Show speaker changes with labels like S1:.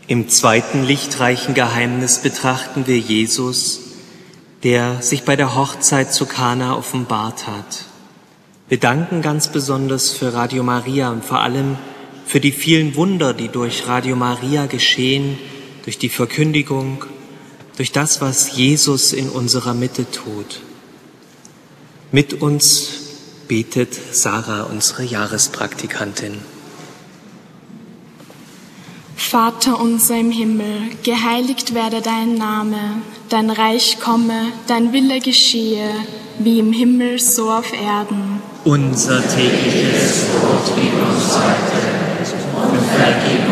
S1: Im zweiten lichtreichen Geheimnis betrachten wir Jesus, der sich bei der Hochzeit zu Kana offenbart hat. Wir danken ganz besonders für Radio Maria und vor allem für die vielen Wunder, die durch Radio Maria geschehen, durch die Verkündigung, durch das, was Jesus in unserer Mitte tut. Mit uns betet Sarah, unsere Jahrespraktikantin.
S2: Vater unser im Himmel, geheiligt werde dein Name, dein Reich komme, dein Wille geschehe, wie im Himmel, so auf Erden.
S1: Unser tägliches Brot gib uns heute und vergib